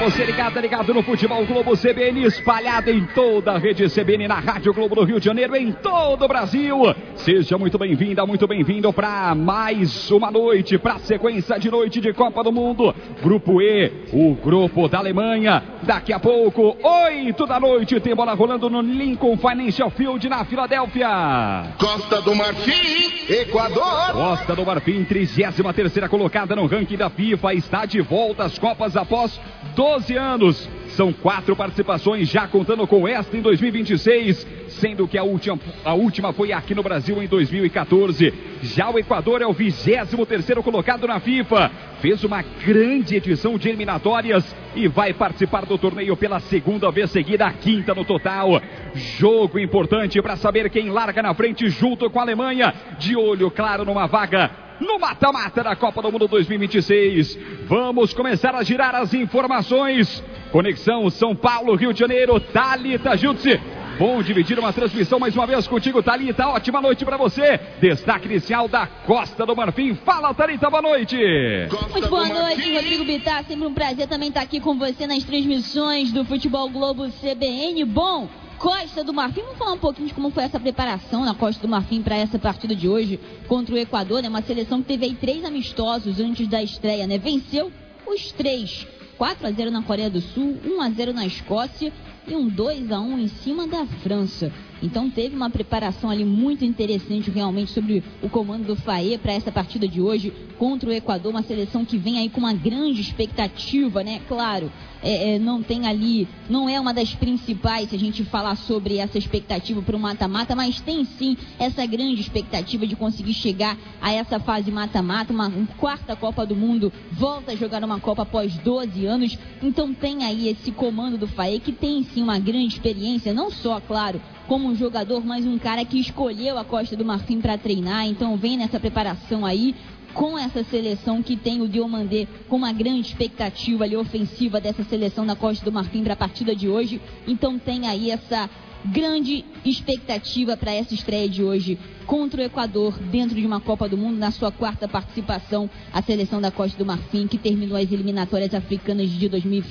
você ligado no Futebol Globo CBN, espalhado em toda a rede CBN, na Rádio Globo do Rio de Janeiro, em todo o Brasil. Seja muito bem-vinda, muito bem-vindo para mais uma noite, para a sequência de noite de Copa do Mundo. Grupo E, o grupo da Alemanha. Daqui a pouco, 8 da noite, tem bola rolando no Lincoln Financial Field, na Filadélfia. Costa do Marfim, Equador. Costa do Marfim, 33ª colocada no ranking da FIFA, está de volta às Copas após 12 anos. São 4 participações, já contando com esta em 2026, sendo que a última foi aqui no Brasil em 2014. Já o Equador é o 23º colocado na FIFA. Fez uma grande edição de eliminatórias e vai participar do torneio pela segunda vez seguida, a quinta no total. Jogo importante para saber quem larga na frente junto com a Alemanha. De olho claro numa vaga no mata-mata da Copa do Mundo 2026. Vamos começar a girar as informações. Conexão São Paulo, Rio de Janeiro, Thalita Jutsi. Bom dividir uma transmissão mais uma vez contigo, Thalita. Ótima noite para você. Destaque inicial da Costa do Marfim. Fala, Thalita, boa noite. Muito boa noite, Rodrigo Bittar. Sempre um prazer também estar aqui com você nas transmissões do Futebol Globo CBN. Bom, Costa do Marfim, vamos falar um pouquinho de como foi essa preparação na Costa do Marfim para essa partida de hoje contra o Equador, né? Uma seleção que teve aí 3 amistosos antes da estreia, né? Venceu os 3, 4-0 na Coreia do Sul, 1-0 na Escócia e um 2-1 em cima da França. Então teve uma preparação ali muito interessante realmente sobre o comando do Faé para essa partida de hoje contra o Equador, uma seleção que vem aí com uma grande expectativa, né? Claro, não tem ali, não é uma das principais se a gente falar sobre essa expectativa para o mata-mata, mas tem sim essa grande expectativa de conseguir chegar a essa fase mata-mata, uma quarta Copa do Mundo, volta a jogar uma Copa após 12 anos, então tem aí esse comando do Faé que tem sim uma grande experiência, não só, claro, como um jogador, mas um cara que escolheu a Costa do Marfim para treinar, então vem nessa preparação aí, com essa seleção que tem o Diomandé com uma grande expectativa ali ofensiva dessa seleção da Costa do Marfim para a partida de hoje, então tem aí essa grande expectativa para essa estreia de hoje contra o Equador dentro de uma Copa do Mundo, na sua 4ª participação, a seleção da Costa do Marfim, que terminou as eliminatórias africanas de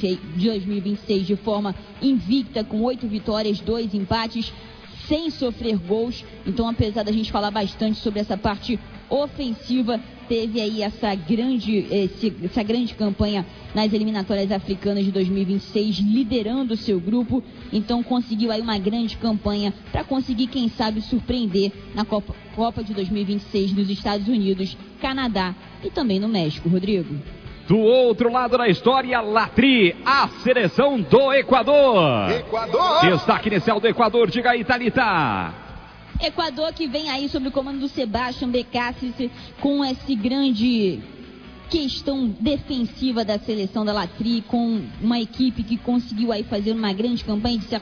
2026 de forma invicta, com 8 vitórias, 2 empates, sem sofrer gols. Então, apesar da gente falar bastante sobre essa parte ofensiva, teve aí essa grande campanha nas eliminatórias africanas de 2026, liderando o seu grupo. Então conseguiu aí uma grande campanha para conseguir, quem sabe, surpreender na Copa de 2026 nos Estados Unidos, Canadá e também no México, Rodrigo. Do outro lado da história, Latri, a seleção do Equador. Destaque inicial do Equador, diga aí, Thalita. Equador que vem aí sob o comando do Sebastián Becasis, com essa grande questão defensiva da seleção da Latri, com uma equipe que conseguiu aí fazer uma grande campanha, de certa